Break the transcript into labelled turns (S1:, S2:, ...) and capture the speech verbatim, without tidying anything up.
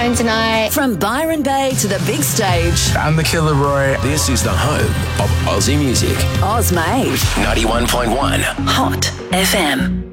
S1: phone tonight.
S2: From Byron Bay to the big stage.
S3: I'm the Killer Roy.
S4: This is the home of Aussie music.
S2: Oz Made.
S4: ninety-one point one
S2: Hot F M.